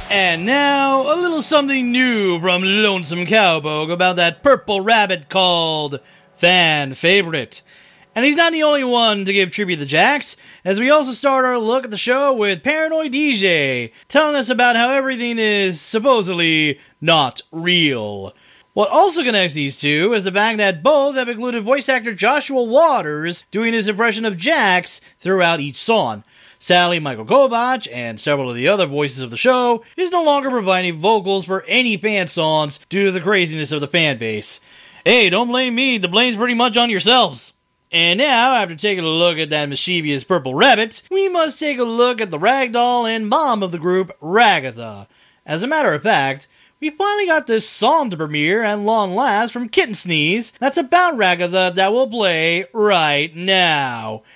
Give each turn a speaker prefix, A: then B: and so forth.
A: And now, a little something new from Lonesome Cowboy about that purple rabbit called Fan Favorite. And he's not the only one to give tribute to Jax, as we also start our look at the show with Paranoid DJ, telling us about how everything is supposedly not real. What also connects these two is the fact that both have included voice actor Joshua Waters doing his impression of Jax throughout each song. Sadly, Michael Kovach and several of the other voices of the show is no longer providing vocals for any fan songs due to the craziness of the fan base. Hey, don't blame me, the blame's pretty much on yourselves. And now, after taking a look at that mischievous purple rabbit, we must take a look at the ragdoll and mom of the group, Ragatha. As a matter of fact, we finally got this song to premiere at long last from Kitten Sneeze that's about Ragatha that we'll play right now.